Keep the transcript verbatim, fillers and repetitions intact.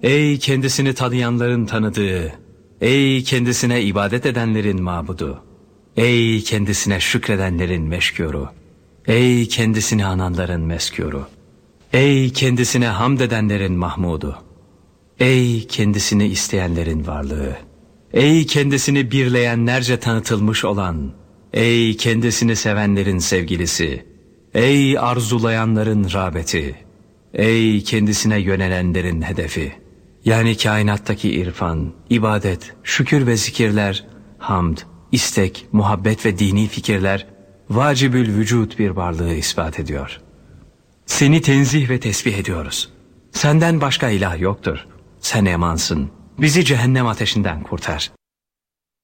Ey kendisini tanıyanların tanıdığı, ey kendisine ibadet edenlerin mabudu, ey kendisine şükredenlerin meşkuru, ey kendisini ananların meskuru, ey kendisine hamd edenlerin mahmudu, ey kendisini isteyenlerin varlığı, ey kendisini birleyenlerce tanıtılmış olan, ey kendisini sevenlerin sevgilisi, ey arzulayanların rağbeti, ey kendisine yönelenlerin hedefi. Yani kainattaki irfan, ibadet, şükür ve zikirler, hamd, istek, muhabbet ve dini fikirler vacibül vücut bir varlığı ispat ediyor. Seni tenzih ve tesbih ediyoruz. Senden başka ilah yoktur. Sen emansın. Bizi cehennem ateşinden kurtar.